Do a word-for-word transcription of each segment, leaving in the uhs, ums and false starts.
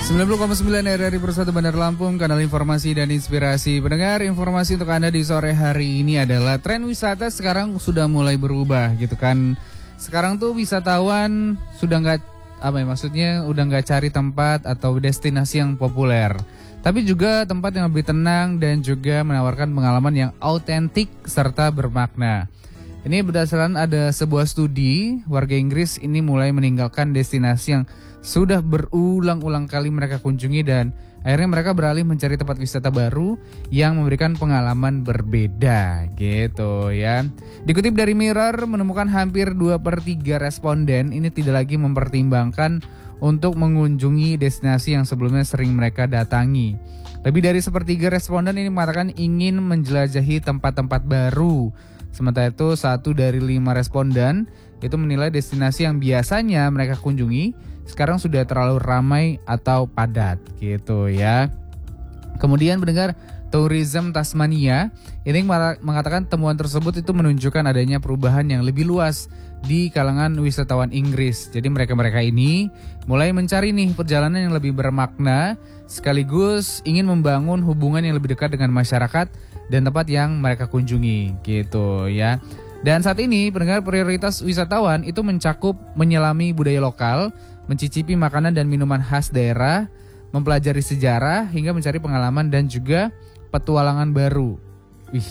sembilan puluh koma sembilan R R I Persatu Bandar Lampung, kanal informasi dan inspirasi. Pendengar, informasi untuk Anda di sore hari ini adalah tren wisata sekarang sudah mulai berubah gitu kan. Sekarang tuh wisatawan sudah nggak apa ya maksudnya udah nggak cari tempat atau destinasi yang populer, tapi juga tempat yang lebih tenang dan juga menawarkan pengalaman yang autentik serta bermakna. Ini berdasarkan ada sebuah studi, warga Inggris ini mulai meninggalkan destinasi yang sudah berulang-ulang kali mereka kunjungi dan akhirnya mereka beralih mencari tempat wisata baru yang memberikan pengalaman berbeda gitu ya. Dikutip dari Mirror, menemukan hampir dua per tiga responden ini tidak lagi mempertimbangkan untuk mengunjungi destinasi yang sebelumnya sering mereka datangi. Lebih dari sepertiga responden ini mengatakan ingin menjelajahi tempat-tempat baru. Sementara itu satu dari lima responden itu menilai destinasi yang biasanya mereka kunjungi sekarang sudah terlalu ramai atau padat gitu ya. Kemudian pendengar, Tourism Tasmania ini mengatakan temuan tersebut itu menunjukkan adanya perubahan yang lebih luas di kalangan wisatawan Inggris. Jadi mereka-mereka ini mulai mencari nih perjalanan yang lebih bermakna sekaligus ingin membangun hubungan yang lebih dekat dengan masyarakat dan tempat yang mereka kunjungi gitu ya. Dan saat ini pendengar, prioritas wisatawan itu mencakup menyelami budaya lokal, mencicipi makanan dan minuman khas daerah, mempelajari sejarah hingga mencari pengalaman dan juga petualangan baru. Wih,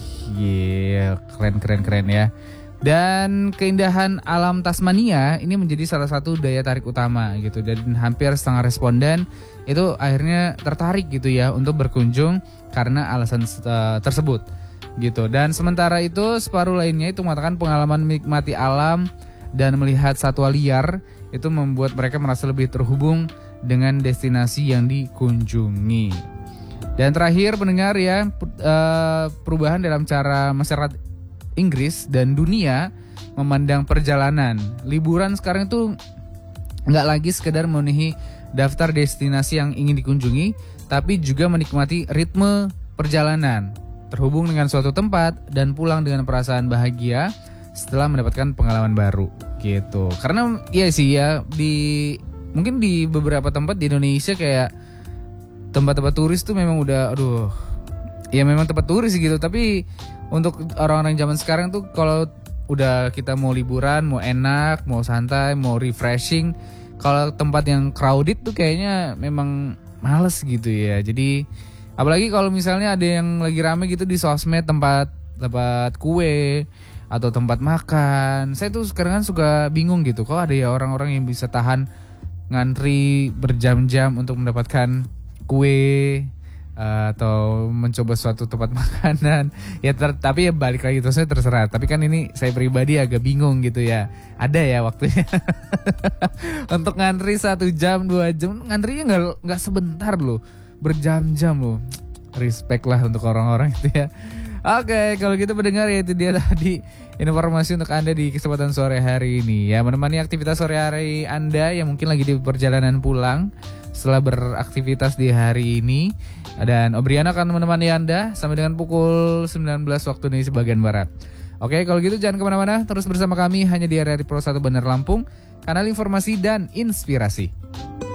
yeah, keren keren keren ya. Dan keindahan alam Tasmania ini menjadi salah satu daya tarik utama gitu. Dan hampir setengah responden itu akhirnya tertarik gitu ya untuk berkunjung karena alasan uh, tersebut gitu. Dan sementara itu separuh lainnya itu mengatakan pengalaman menikmati alam dan melihat satwa liar itu membuat mereka merasa lebih terhubung dengan destinasi yang dikunjungi. Dan terakhir pendengar ya, perubahan dalam cara masyarakat Inggris dan dunia memandang perjalanan. Liburan sekarang itu nggak lagi sekedar memenuhi daftar destinasi yang ingin dikunjungi, tapi juga menikmati ritme perjalanan, terhubung dengan suatu tempat dan pulang dengan perasaan bahagia setelah mendapatkan pengalaman baru gitu. Karena iya sih ya, di mungkin di beberapa tempat di Indonesia kayak tempat-tempat turis tuh memang udah aduh ya memang tempat turis gitu, tapi untuk orang-orang zaman sekarang tuh kalau udah kita mau liburan, mau enak, mau santai, mau refreshing, kalau tempat yang crowded tuh kayaknya memang males gitu ya. Jadi apalagi kalau misalnya ada yang lagi rame gitu di sosmed, tempat tempat kue atau tempat makan, saya tuh sekarang kan suka bingung gitu, kok ada ya orang-orang yang bisa tahan ngantri berjam-jam untuk mendapatkan kue uh, atau mencoba suatu tempat makanan ya ter- tapi ya balik lagi terusnya terserah, tapi kan ini saya pribadi agak bingung gitu ya, ada ya waktunya untuk ngantri satu jam dua jam, ngantrinya nggak nggak sebentar loh, berjam-jam loh. Respect lah untuk orang-orang itu ya. Oke, kalau gitu pendengar ya itu dia tadi informasi untuk Anda di kesempatan sore hari ini ya, menemani aktivitas sore hari Anda yang mungkin lagi di perjalanan pulang setelah beraktivitas di hari ini. Dan Obriana akan menemani Anda sampai dengan pukul sembilan belas waktu Indonesia bagian Barat. Oke, kalau gitu jangan kemana-mana, terus bersama kami hanya di R R I Persatu Bandar Lampung, kanal informasi dan inspirasi.